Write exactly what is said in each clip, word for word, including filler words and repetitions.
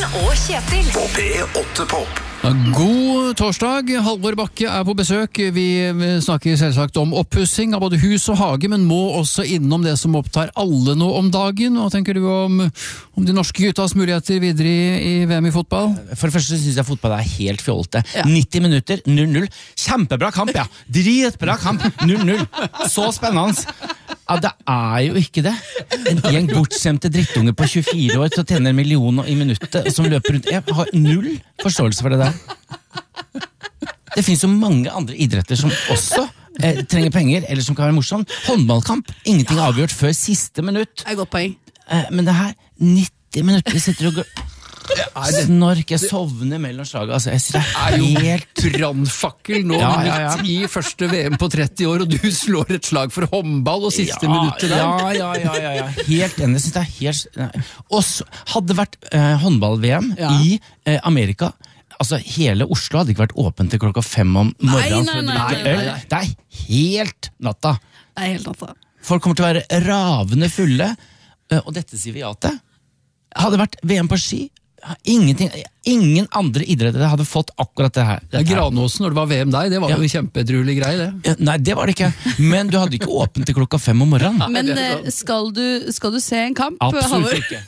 og Kjetil På P åtte Pop. God torsdag, Halvor Bakke er på besøk. Vi snakker selvsagt om oppussing av både hus og hage, men må også innom det som opptar alle nå om dagen. Hva tenker du om, om de norske guttas muligheter videre i, i V M i fotball? For det første synes jeg fotball er helt fjolte. Ja. nitti minutter, null null. Kjempebra kamp, ja. Dritbra kamp, null null. Så spennende. Ja, det er jo ikke det. En gjeng bortskjemte drittunge på tjuefire år som tjener en million i minuttet, som løper rundt. Jeg har null forståelse for det der. Det finnes jo mange andre idretter som også eh, trenger penger, eller som kan være morsom. Håndballkamp, ingenting er avgjort før siste minutt. Det er godt poeng. Eh, men det her, nitti minutter, vi sitter og går... Snork, jeg sovner mellom slaget. Altså, jeg sier det er helt brannfakkel nå, ja, ja, ja. midt i første V M på tretti år, og du slår et slag for håndball og siste ja, minuttet der. Ja, ja, ja, ja, ja. Helt enig, synes jeg helt... Nei. Og så hadde det vært eh, håndball-V M ja. i eh, Amerika. Altså, hele Oslo hadde ikke vært åpent til klokka fem om morgenen. Nei, nei, nei, nei, nei. Det er helt natta. Det er helt natta. Folk kommer til å være ravende fulle, og dette sier vi ja til. Hadde vært V M på ski, Ingenting, ingen andre idretter hadde fått akkurat det her. Ja, Granåsen når det var V M der, det var ja. jo kjempedruelig grei det. Ja, nei, det var det ikke, men du hadde ikke åpent til klokka fem om morgenen. Men skal du, skal du se en kamp? Absolutt Halvor? Ikke.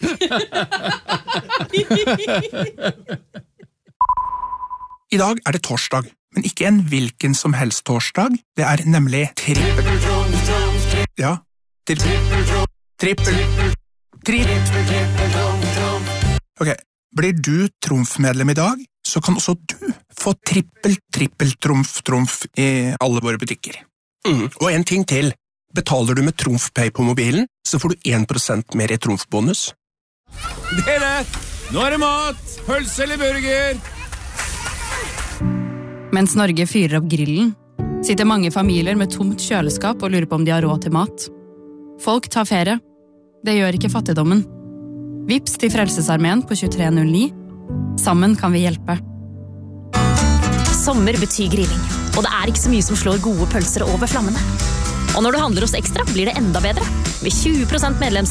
I dag er det torsdag, men ikke en hvilken som helst torsdag. Det er nemlig trippel. Ja, trippel. Trippel. Trippel. Ok. Blir du trumfmedlem i dag, så kan også du få trippel, trippel, trumf, trumf i alle våre butikker. Mm. Og en ting til. Betaler du med TrumfPay på mobilen, så får du en prosent mer i trumfbonus. Dere, nå er det mat! Pølse eller burger! Mens Norge fyrer opp grillen, sitter mange familier med tomt kjøleskap og lurer på om de har råd til mat. Folk tar ferie. Det gjør ikke fattigdommen. Vips til Frelsesarmeen på tjuetre null ni. Sammen kan vi hjelpe. Sommer betyr grilling, og det er ikke så mye som slår gode pølser over flammene. Og når du handler hos Ekstra, blir det enda bedre. Med tjue prosent medlems